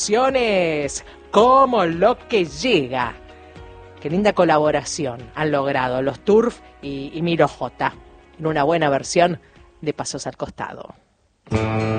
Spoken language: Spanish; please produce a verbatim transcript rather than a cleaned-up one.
Como lo que llega. Qué linda colaboración han logrado los Turf y, y Miro J en una buena versión de Pasos al Costado.